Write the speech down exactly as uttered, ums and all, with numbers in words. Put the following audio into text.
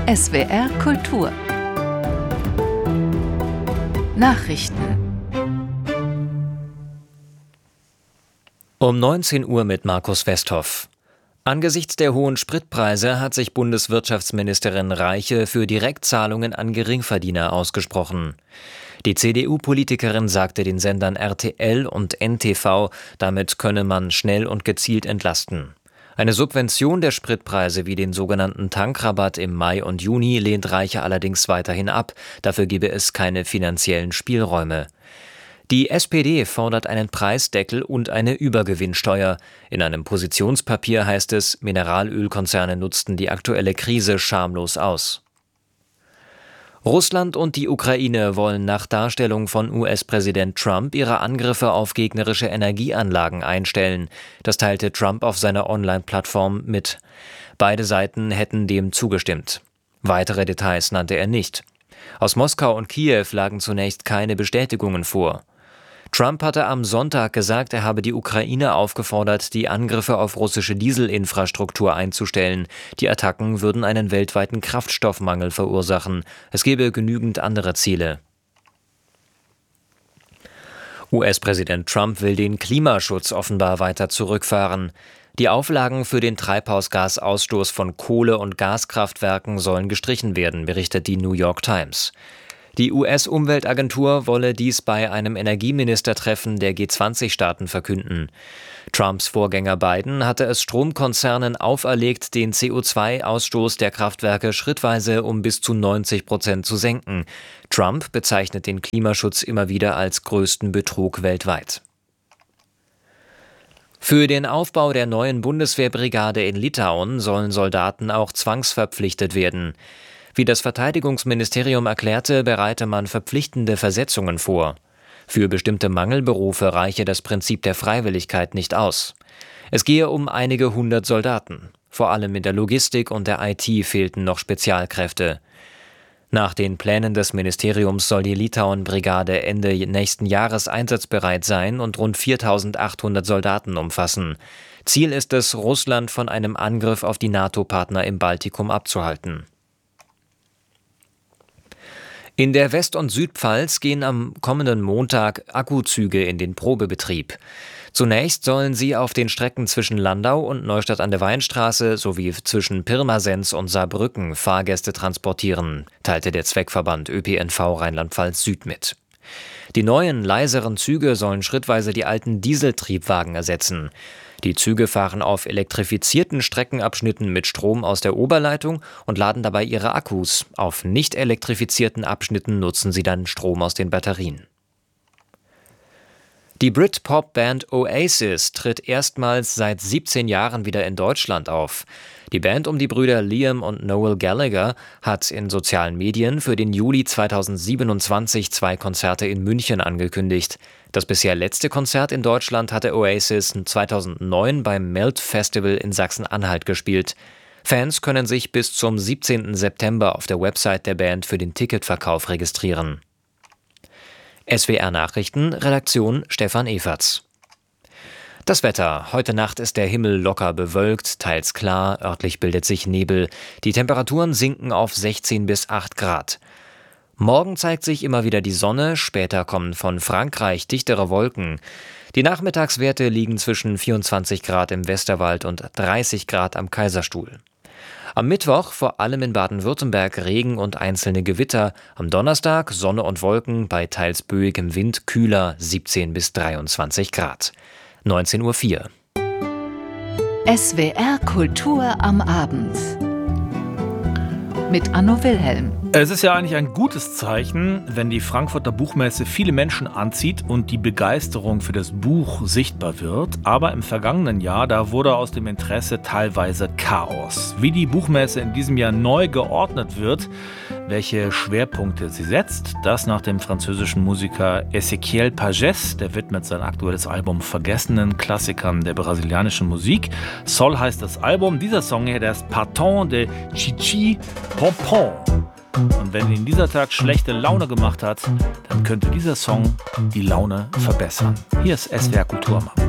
S W R Kultur Nachrichten. Um neunzehn Uhr mit Markus Westhoff. Angesichts der hohen Spritpreise hat sich Bundeswirtschaftsministerin Reiche für Direktzahlungen an Geringverdiener ausgesprochen. Die C D U-Politikerin sagte den Sendern R T L und N T V, damit könne man schnell und gezielt entlasten. Eine Subvention der Spritpreise wie den sogenannten Tankrabatt im Mai und Juni lehnt Reiche allerdings weiterhin ab. Dafür gebe es keine finanziellen Spielräume. Die S P D fordert einen Preisdeckel und eine Übergewinnsteuer. In einem Positionspapier heißt es, Mineralölkonzerne nutzten die aktuelle Krise schamlos aus. Russland und die Ukraine wollen nach Darstellung von U S-Präsident Trump ihre Angriffe auf gegnerische Energieanlagen einstellen. Das teilte Trump auf seiner Online-Plattform mit. Beide Seiten hätten dem zugestimmt. Weitere Details nannte er nicht. Aus Moskau und Kiew lagen zunächst keine Bestätigungen vor. Trump hatte am Sonntag gesagt, er habe die Ukraine aufgefordert, die Angriffe auf russische Dieselinfrastruktur einzustellen. Die Attacken würden einen weltweiten Kraftstoffmangel verursachen. Es gebe genügend andere Ziele. U S-Präsident Trump will den Klimaschutz offenbar weiter zurückfahren. Die Auflagen für den Treibhausgasausstoß von Kohle- und Gaskraftwerken sollen gestrichen werden, berichtet die New York Times. Die U S-Umweltagentur wolle dies bei einem Energieministertreffen der G zwanzig Staaten verkünden. Trumps Vorgänger Biden hatte es Stromkonzernen auferlegt, den C O zwei Ausstoß der Kraftwerke schrittweise um bis zu neunzig Prozent zu senken. Trump bezeichnet den Klimaschutz immer wieder als größten Betrug weltweit. Für den Aufbau der neuen Bundeswehrbrigade in Litauen sollen Soldaten auch zwangsverpflichtet werden. Wie das Verteidigungsministerium erklärte, bereite man verpflichtende Versetzungen vor. Für bestimmte Mangelberufe reiche das Prinzip der Freiwilligkeit nicht aus. Es gehe um einige hundert Soldaten. Vor allem in der Logistik und der I T fehlten noch Spezialkräfte. Nach den Plänen des Ministeriums soll die Litauen-Brigade Ende nächsten Jahres einsatzbereit sein und rund viertausendachthundert Soldaten umfassen. Ziel ist es, Russland von einem Angriff auf die NATO-Partner im Baltikum abzuhalten. In der West- und Südpfalz gehen am kommenden Montag Akkuzüge in den Probebetrieb. Zunächst sollen sie auf den Strecken zwischen Landau und Neustadt an der Weinstraße sowie zwischen Pirmasens und Saarbrücken Fahrgäste transportieren, teilte der Zweckverband Ö P N V Rheinland-Pfalz Süd mit. Die neuen, leiseren Züge sollen schrittweise die alten Dieseltriebwagen ersetzen. Die Züge fahren auf elektrifizierten Streckenabschnitten mit Strom aus der Oberleitung und laden dabei ihre Akkus. Auf nicht elektrifizierten Abschnitten nutzen sie dann Strom aus den Batterien. Die Brit-Pop-Band Oasis tritt erstmals seit siebzehn Jahren wieder in Deutschland auf. Die Band um die Brüder Liam und Noel Gallagher hat in sozialen Medien für den Juli zweitausendsiebenundzwanzig zwei Konzerte in München angekündigt. Das bisher letzte Konzert in Deutschland hatte Oasis zweitausendneun beim Melt Festival in Sachsen-Anhalt gespielt. Fans können sich bis zum siebzehnten September auf der Website der Band für den Ticketverkauf registrieren. S W R Nachrichten, Redaktion Stefan Everts. Das Wetter. Heute Nacht ist der Himmel locker bewölkt, teils klar, örtlich bildet sich Nebel. Die Temperaturen sinken auf sechzehn bis acht Grad. Morgen zeigt sich immer wieder die Sonne, später kommen von Frankreich dichtere Wolken. Die Nachmittagswerte liegen zwischen vierundzwanzig Grad im Westerwald und dreißig Grad am Kaiserstuhl. Am Mittwoch vor allem in Baden-Württemberg Regen und einzelne Gewitter. Am Donnerstag Sonne und Wolken, bei teils böigem Wind kühler siebzehn bis dreiundzwanzig Grad. neunzehn Uhr vier. S W R Kultur am Abend mit Anno Wilhelm. Es ist ja eigentlich ein gutes Zeichen, wenn die Frankfurter Buchmesse viele Menschen anzieht und die Begeisterung für das Buch sichtbar wird. Aber im vergangenen Jahr, da wurde aus dem Interesse teilweise Chaos. Wie die Buchmesse in diesem Jahr neu geordnet wird, welche Schwerpunkte sie setzt, das nach dem französischen Musiker Ezequiel Pagés. Der widmet sein aktuelles Album vergessenen Klassikern der brasilianischen Musik. Sol heißt das Album. Dieser Song hier, der ist Partant de Chichi Pompon. Und wenn Ihnen dieser Tag schlechte Laune gemacht hat, dann könnte dieser Song die Laune verbessern. Hier ist S W R Kultur am Abend.